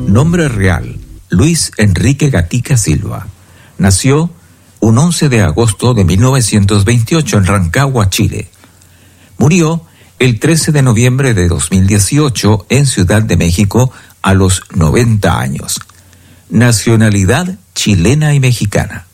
Nombre real: Luis Enrique Gatica Silva. Nació un 11 de agosto de 1928 en Rancagua, Chile. Murió el 13 de noviembre de 2018 en Ciudad de México a los 90 años. Nacionalidad chilena y mexicana.